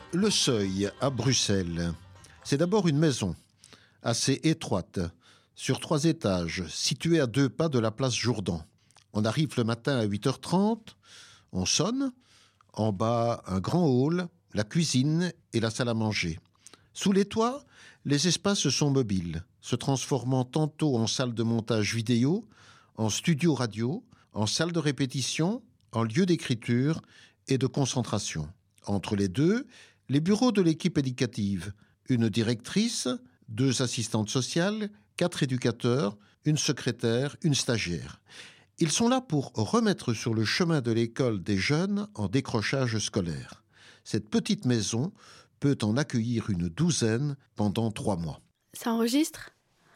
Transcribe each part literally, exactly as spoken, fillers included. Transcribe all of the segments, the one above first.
Le Seuil, à Bruxelles. C'est d'abord une maison, assez étroite, sur trois étages, située à deux pas de la place Jourdan. On arrive le matin à huit heures trente, on sonne. En bas, un grand hall, la cuisine et la salle à manger. Sous les toits, les espaces sont mobiles, se transformant tantôt en salle de montage vidéo, en studio radio, en salle de répétition, en lieu d'écriture et de concentration. Entre les deux, les bureaux de l'équipe éducative, une directrice, deux assistantes sociales, quatre éducateurs, une secrétaire, une stagiaire. Ils sont là pour remettre sur le chemin de l'école des jeunes en décrochage scolaire. Cette petite maison peut en accueillir une douzaine pendant trois mois. Ça enregistre ?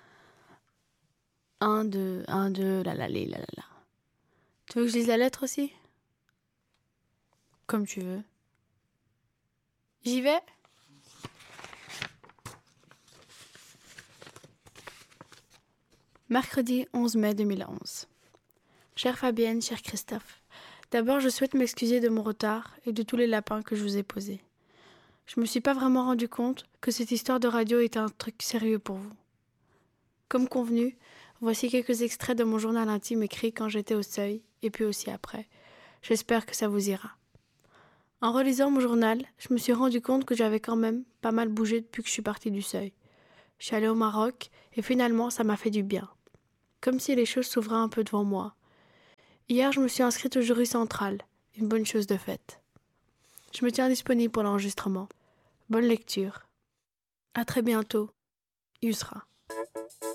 Un, deux, un, deux, la la la la la la. Tu veux que je lise la lettre aussi ? Comme tu veux. J'y vais ? Mercredi onze mai deux mille onze. Chère Fabienne, cher Christophe, d'abord je souhaite m'excuser de mon retard et de tous les lapins que je vous ai posés. Je me suis pas vraiment rendu compte que cette histoire de radio était un truc sérieux pour vous. Comme convenu, voici quelques extraits de mon journal intime écrit quand j'étais au Seuil et puis aussi après. J'espère que ça vous ira. En relisant mon journal, je me suis rendu compte que j'avais quand même pas mal bougé depuis que je suis partie du Seuil. Je suis allée au Maroc et finalement ça m'a fait du bien. Comme si les choses s'ouvraient un peu devant moi. Hier, je me suis inscrite au jury central, une bonne chose de faite. Je me tiens disponible pour l'enregistrement. Bonne lecture. À très bientôt. Yusra.